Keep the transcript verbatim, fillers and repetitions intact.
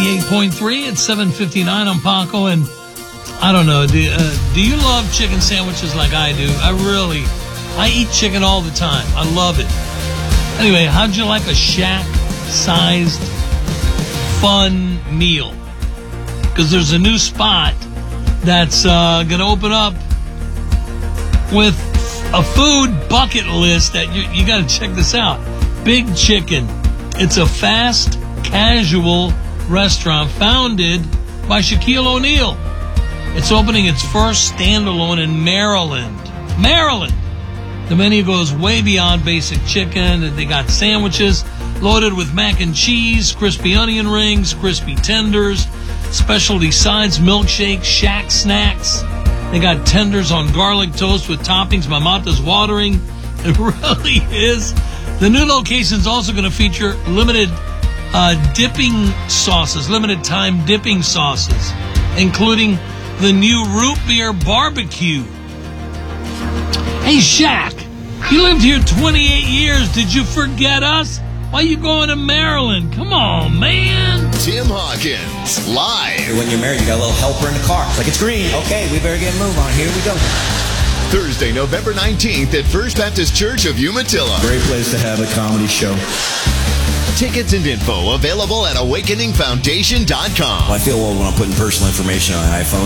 ninety-eight point three at seven fifty-nine. I'm Paco, and I don't know, do, uh, do you love chicken sandwiches like I do? I really, I eat chicken all the time. I love it. Anyway, how'd you like a shack-sized, fun meal? Because there's a new spot that's uh, going to open up with a food bucket list that you, you got to check this out. Big Chicken. It's a fast, casual restaurant founded by Shaquille O'Neal. It's opening its first standalone in Maryland. Maryland! The menu goes way beyond basic chicken. They got sandwiches loaded with mac and cheese, crispy onion rings, crispy tenders, specialty sides, milkshakes, shack snacks. They got tenders on garlic toast with toppings. My mouth is watering. It really is. The new location is also going to feature limited uh, dipping sauces, limited time dipping sauces, including the new root beer barbecue. Hey, Shaq, you lived here twenty-eight years. Did you forget us? Why you going to Maryland? Come on, man. Tim Hawkins, live. When you're married, you got a little helper in the car. It's like, it's green. Okay, we better get a move on. Here we go. Thursday, November nineteenth at First Baptist Church of Umatilla. Great place to have a comedy show. Tickets and info available at awakening foundation dot com. Well, I feel old when I'm putting personal information on an iPhone.